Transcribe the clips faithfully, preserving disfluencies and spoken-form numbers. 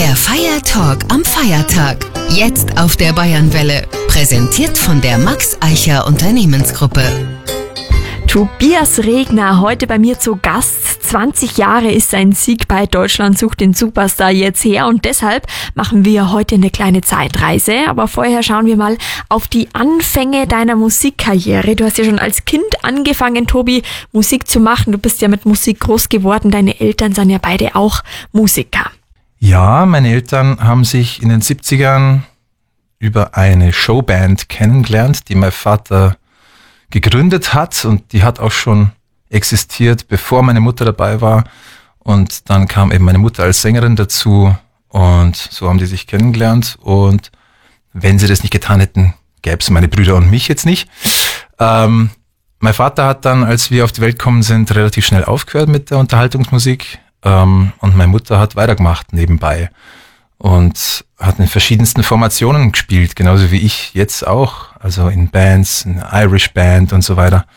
Der Feiertalk am Feiertag. Jetzt auf der Bayernwelle. Präsentiert von der Max Eicher Unternehmensgruppe. Tobias Regner, heute bei mir zu Gast. zwanzig Jahre ist sein Sieg bei Deutschland sucht den Superstar jetzt her und deshalb machen wir heute eine kleine Zeitreise. Aber vorher schauen wir mal auf die Anfänge deiner Musikkarriere. Du hast ja schon als Kind angefangen, Tobi, Musik zu machen. Du bist ja mit Musik groß geworden. Deine Eltern sind ja beide auch Musiker. Ja, meine Eltern haben sich in den siebzigern über eine Showband kennengelernt, die mein Vater gegründet hat, und die hat auch schon existiert, bevor meine Mutter dabei war, und dann kam eben meine Mutter als Sängerin dazu und so haben die sich kennengelernt, und wenn sie das nicht getan hätten, gäbe es meine Brüder und mich jetzt nicht. Ähm, mein Vater hat dann, als wir auf die Welt gekommen sind, relativ schnell aufgehört mit der Unterhaltungsmusik, ähm, und meine Mutter hat weitergemacht nebenbei und hat in verschiedensten Formationen gespielt, genauso wie ich jetzt auch, also in Bands, in Irish Band und so weiter.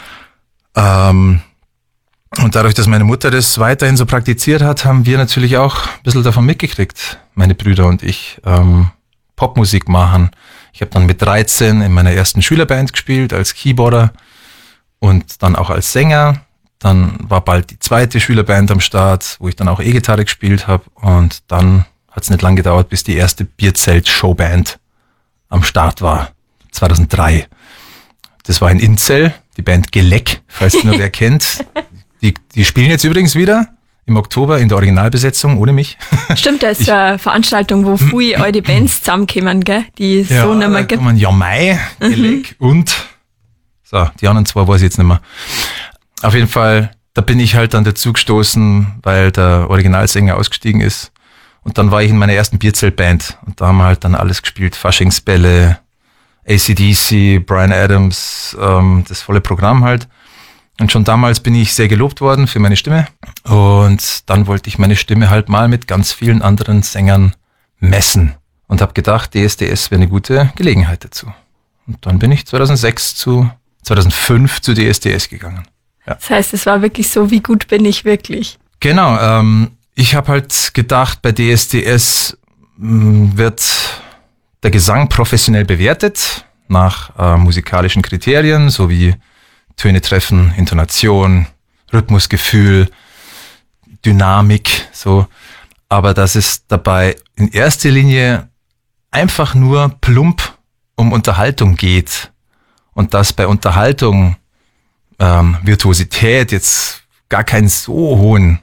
Ähm, und dadurch, dass meine Mutter das weiterhin so praktiziert hat, haben wir natürlich auch ein bisschen davon mitgekriegt, meine Brüder und ich, ähm, Popmusik machen. Ich habe dann mit dreizehn in meiner ersten Schülerband gespielt, als Keyboarder und dann auch als Sänger. Dann war bald die zweite Schülerband am Start, wo ich dann auch E-Gitarre gespielt habe, und dann hat es nicht lang gedauert, bis die erste Bierzelt-Showband am Start war, zweitausenddrei. Das war in Inzell, die Band Geleck, falls nur wer kennt. Die, die spielen jetzt übrigens wieder im Oktober in der Originalbesetzung ohne mich. Stimmt, das ist ich, eine Veranstaltung, wo früher eure Bands zusammenkommen, gell? Die es ja, so nicht mehr gibt. Ja, Mai, Geleck mhm. und so, die anderen zwei weiß ich jetzt nicht mehr. Auf jeden Fall, da bin ich halt dann dazu gestoßen, weil der Originalsänger ausgestiegen ist. Und dann war ich in meiner ersten Bierzeltband und da haben wir halt dann alles gespielt. Faschingsbälle, A C D C, Bryan Adams, ähm, das volle Programm halt. Und schon damals bin ich sehr gelobt worden für meine Stimme. Und dann wollte ich meine Stimme halt mal mit ganz vielen anderen Sängern messen. Und habe gedacht, D S D S wäre eine gute Gelegenheit dazu. Und dann bin ich zweitausendsechs zu, zweitausendfünf zu D S D S gegangen. Ja. Das heißt, es war wirklich so, wie gut bin ich wirklich? Genau, ähm, ich habe halt gedacht, bei D S D S mh, wird der Gesang professionell bewertet, nach äh, musikalischen Kriterien, sowie Töne treffen, Intonation, Rhythmusgefühl, Dynamik, so. Aber dass es dabei in erster Linie einfach nur plump um Unterhaltung geht und dass bei Unterhaltung ähm, Virtuosität jetzt gar keinen so hohen